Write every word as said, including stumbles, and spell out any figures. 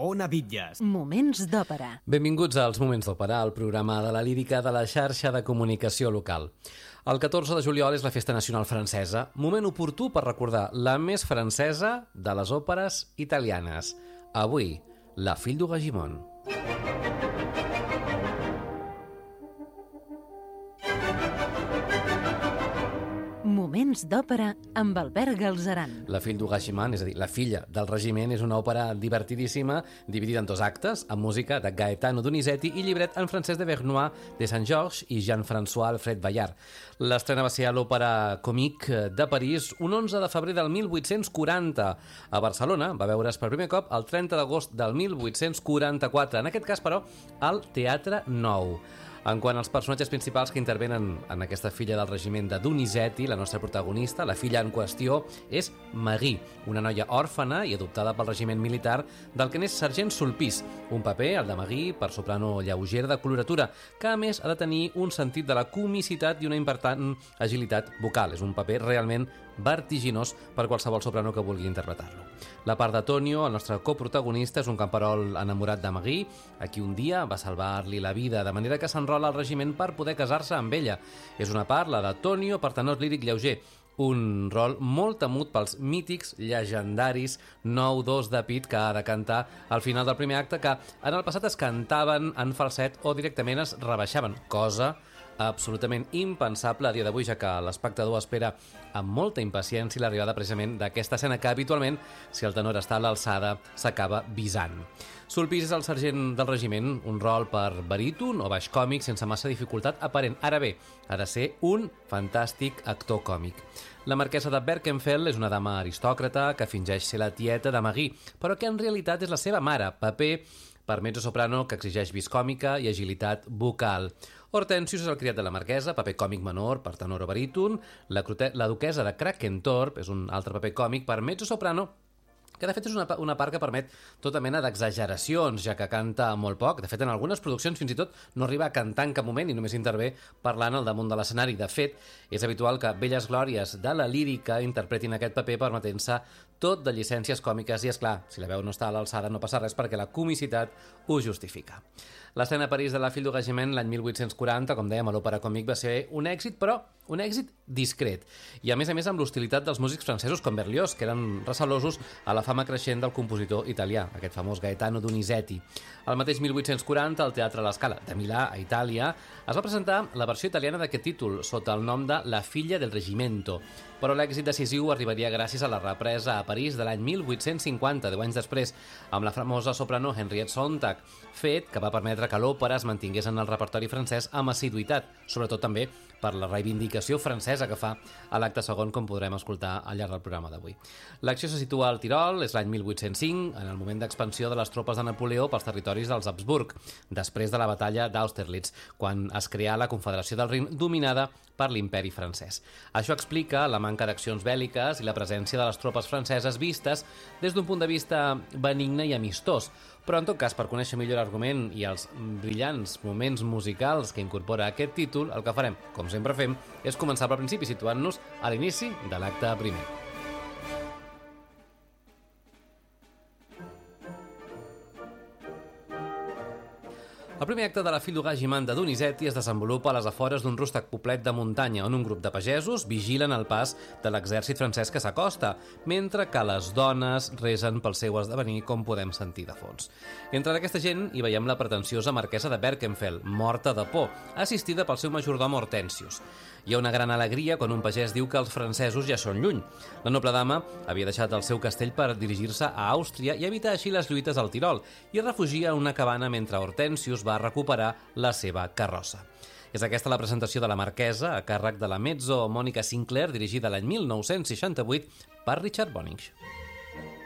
Ona Bitlles. Moments d'òpera. Benvinguts als Moments d'òpera, el programa de la lírica de la xarxa de comunicació local. El catorze de juliol és la Festa Nacional Francesa, moment oportú per recordar la més francesa de les òperes italianes. Avui, La Fille du Régiment. Moments d'òpera amb Albert Galzeran. La Fille du Régiment, és a dir, La filla del regiment, és una òpera divertidíssima, dividida en dos actes, amb música de Gaetano Donizetti i llibret en francès de Vernois de Saint-Georges i Jean-François Alfred Bayard. L'estrena va ser a l'Òpera Comique de París un onze de febrer del mil vuit-cents quaranta. A Barcelona va veure's per primer cop el trenta d'agost del mil vuit-cents quaranta-quatre, en aquest cas, però, al Teatre Nou. En quant als personatges principals que intervenen en aquesta filla del regiment de Donizetti, la nostra protagonista, la filla en qüestió, és Marie, una noia òrfana i adoptada pel regiment militar del que n'és sergent Sulpice, un paper, el de Marie, per soprano lleugera de coloratura, que a més ha de tenir un sentit de la comicitat i una important agilitat vocal. És un paper realment vertiginós per qualsevol soprano que vulgui interpretar-lo. La part de Tonio, el nostre coprotagonista, és un camperol enamorat de Marie, a qui un dia va salvar-li la vida, de manera que s'enrola al regiment per poder casar-se amb ella. És una part, la de Tonio, per tenor líric lleuger, un rol molt temut pels mítics llegendaris nou dos de pit que ha de cantar al final del primer acte, que en el passat es cantaven en falset o directament es rebaixaven, cosa absolutament impensable a dia d'avui, ja que l'espectador espera amb molta impaciència l'arribada precisament d'aquesta escena que habitualment, si el tenor està a l'alçada, s'acaba visant. Sulpice és el sergent del regiment, un rol per baríton o baix còmic sense massa dificultat aparent. Ara bé, ha de ser un fantàstic actor còmic. La marquesa de Berkenfeld és una dama aristòcrata que fingeix ser la tieta de Marie, però que en realitat és la seva mare, paper per mezzo-soprano que exigeix vis còmica i agilitat vocal. Hortensius és el criat de la marquesa, paper còmic menor per tenor o baríton. La, la duquesa de Krakentorp és un altre paper còmic per mezzo-soprano, que de fet és una, una part que permet tota mena d'exageracions, ja que canta molt poc. De fet, en algunes produccions fins i tot no arriba a cantar en cap moment i només intervé parlant al damunt de l'escenari. De fet, és habitual que velles glòries de la lírica interpretin aquest paper permetent-se tot de llicències còmiques i, és clar, si la veu no està a l'alçada no passa res perquè la comicitat ho justifica. L'escena a París de La Fille du Régiment l'any mil vuit-cents quaranta, com dèiem, a l'Òpera Comique va ser un èxit, però un èxit discret. I a més a més amb l'hostilitat dels músics francesos com Berlioz, que eren recelosos a la fama creixent del compositor italià, aquest famós Gaetano Donizetti. El mateix mil vuit-cents quaranta, al Teatre La Scala de Milà, a Itàlia, es va presentar la versió italiana d'aquest títol, sota el nom de La filla del Reggimento. Però l'èxit decisiu arribaria gràcies a la represa a París de l'any mil vuit-cents cinquanta, deu anys després, amb la famosa soprano Henriette Sontag, fet que va permetre que l'òpera es mantingués en el repertori francès amb assiduïtat, sobretot també per la reivindicació francesa que fa a l'acte segon, com podrem escoltar al llarg del programa d'avui. L'acció se situa al Tirol, és l'any mil vuit-cents cinc, en el moment d'expansió de les tropes de Napoleó pels territoris dels Habsburg, després de la batalla d'Austerlitz, quan es creà la Confederació del Rin dominada per l'imperi francès. Això explica la manca d'accions bèl·liques i la presència de les tropes franceses vistes des d'un punt de vista benigne i amistós. Però, en tot cas, per conèixer millor l'argument i els brillants moments musicals que incorpora aquest títol, el que farem, com sempre fem, és començar pel principi, situant-nos a l'inici de l'acte primer. El primer acte de La Fille du Régiment de Donizetti es desenvolupa a les afores d'un rústec poblet de muntanya on un grup de pagesos vigilen el pas de l'exèrcit francès que s'acosta, mentre que les dones resen pel seu esdevenir, com podem sentir de fons. Entre aquesta gent hi veiem la pretensiosa marquesa de Berkenfeld, morta de por, assistida pel seu majordom Hortensius. Hi ha una gran alegria quan un pagès diu que els francesos ja són lluny. La noble dama havia deixat el seu castell per dirigir-se a Àustria i evitar així les lluites al Tirol i es refugia a una cabana mentre Hortensius va recuperar la seva carrossa. És aquesta la presentació de la marquesa a càrrec de la mezzo Mònica Sinclair, dirigida l'any mil nou-cents seixanta-vuit per Richard Bonynge.